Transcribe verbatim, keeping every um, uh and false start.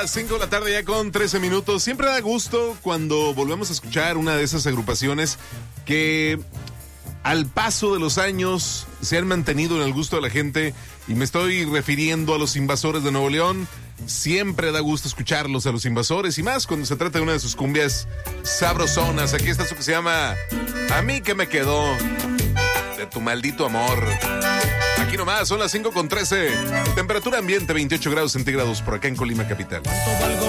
las cinco de la tarde ya con trece minutos. Siempre da gusto cuando volvemos a escuchar una de esas agrupaciones que al paso de los años se han mantenido en el gusto de la gente, y me estoy refiriendo a los Invasores de Nuevo León. Siempre da gusto escucharlos a los Invasores, y más cuando se trata de una de sus cumbias sabrosonas. Aquí está eso que se llama A mí que me quedó de tu maldito amor. Aquí nomás, son las cinco con trece. Temperatura ambiente veintiocho grados centígrados por acá en Colima capital.